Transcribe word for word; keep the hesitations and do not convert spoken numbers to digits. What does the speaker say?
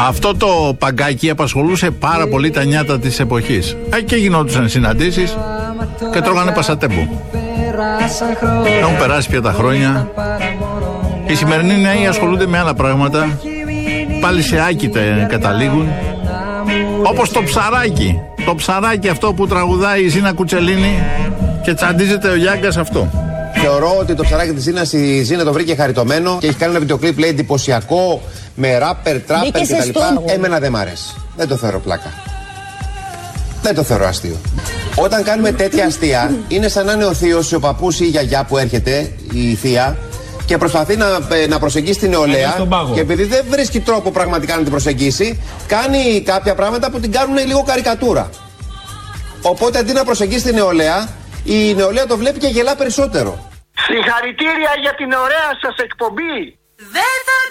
Αυτό το παγκάκι απασχολούσε πάρα πολύ τα νιάτα της εποχής. Και γινόντουσαν συναντήσεις και τρώγανε πασατέμπου. Έχουν περάσει πια τα χρόνια. Οι σημερινοί νέοι ασχολούνται με άλλα πράγματα. Πάλι σε άκητα καταλήγουν. Όπως το ψαράκι. Το ψαράκι αυτό που τραγουδάει η Ζήνα Κουτσελίνη και τσαντίζεται ο Γιάγκας αυτό. Θεωρώ ότι το ψαράκι της Ζήνας η Ζήνα το βρήκε χαριτωμένο και έχει κάνει ένα βιντεοκλίπ, λέει, εντυπωσιακό, με ράπερ, τράπερ κτλ. Εμένα δεν μ' αρέσει. Δεν το θεωρώ πλάκα. Δεν το θεωρώ αστείο. Όταν κάνουμε τέτοια αστεία, είναι σαν να είναι ο θείος, ο παππούς ή η γιαγιά που έρχεται, η θεία, και προσπαθεί να, να προσεγγίσει την νεολαία. Και επειδή δεν βρίσκει τρόπο πραγματικά να την προσεγγίσει, κάνει κάποια πράγματα που την κάνουν λίγο καρικατούρα. Οπότε αντί να προσεγγίσει την νεολαία, η νεολαία το βλέπει και γελά περισσότερο. Συγχαρητήρια για την ωραία σας εκπομπή. Δεν θα